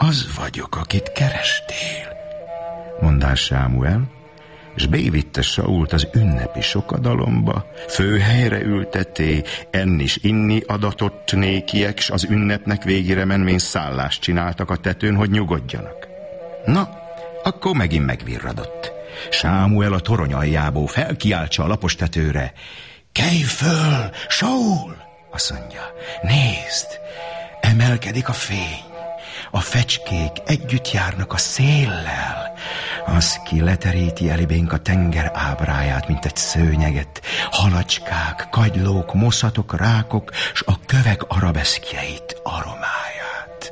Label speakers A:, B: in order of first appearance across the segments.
A: az vagyok, akit kerestél, mondál Sámuel, és bevitte Sault az ünnepi sokadalomba, főhelyre ültetté, enni s inni adatott nékiek, s az ünnepnek végére menvén szállást csináltak a tetőn, hogy nyugodjanak. Na, akkor megint megvirradott. Sámuel a torony aljából felkiáltsa a lapos tetőre. Kelj föl, Saul! Azt mondja, nézd, emelkedik a fény. A fecskék együtt járnak a széllel. Az ki leteríti elibénk a tenger ábráját, mint egy szőnyeget. Halacskák, kagylók, moszatok, rákok, s a kövek arabeszkjeit, aromáját.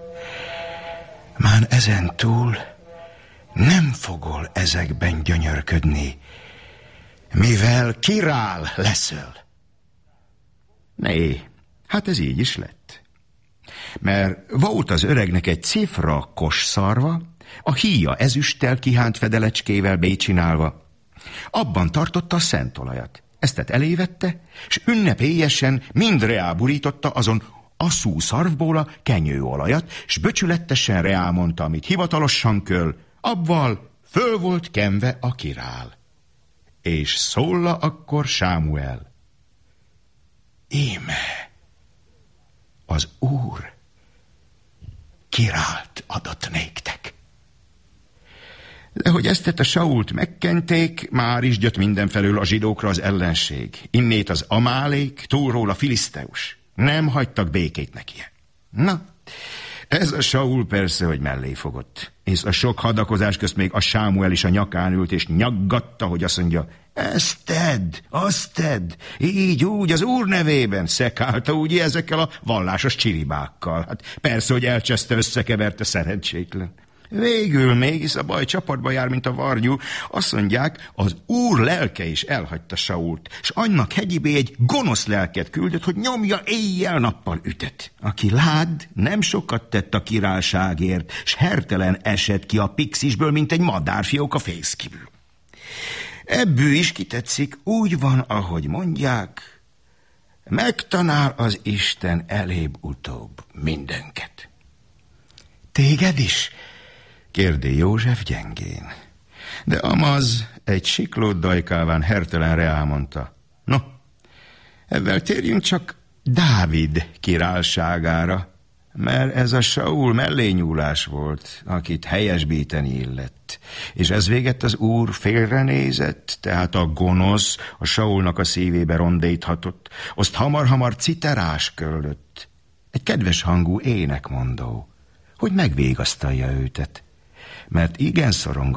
A: Már ezen túl nem fogol ezekben gyönyörködni, mivel királ leszel. Né, hát ez így is lett. Mert volt az öregnek egy cifra kosszarva, a híja ezüsttel kihánt fedelecskével bécsinálva. Abban tartotta a szentolajat. Eztet elévette, s ünnepélyesen mind reáburította azon asszú szarvból a kenyőolajat, s böcsületesen reámondta, amit hivatalosan köl, abval föl volt kenve a királ. És szólla akkor Sámuel. Íme, az Úr királt adott néktek. De hogy ezt a Sault megkenték, már is jött mindenfelől a zsidókra az ellenség. Innét az Amálék, túlról a Filiszteus. Nem hagytak békét neki. Na, ez a Saul persze, hogy mellé fogott. És a sok hadakozás közt még a Sámuel is a nyakán ült, és nyaggatta, hogy azt mondja, ezt tedd, azt tedd, így úgy az Úr nevében, szekálta úgy ezekkel a vallásos csiribákkal. Hát persze, hogy elcseszte, összekeverte, szerencsétlen. Végül mégis a baj csapatba jár, mint a varjú. Azt mondják, az Úr lelke is elhagyta Sault, s annak hegyibé egy gonosz lelket küldött, hogy nyomja éjjel-nappal ütet. Aki lád, nem sokat tett a királyságért, s hertelen esett ki a pixisből, mint egy madárfiók a fészkiből. Ebből is kitetszik, úgy van, ahogy mondják, megtanál az Isten elébb-utóbb mindenket. Téged is? Kérdé József gyengén. De Amaz egy siklót dajkálván hertelen reámondta. No, ezzel térjünk csak Dávid királyságára, mert ez a Saul mellényúlás volt, akit helyesbíteni illett. És ez véget az Úr félrenézett, tehát a gonosz a Saulnak a szívébe rondéthatott, azt hamar-hamar citerás köldött. Egy kedves hangú énekmondó, hogy megvégasztalja őtet, mert igen szorong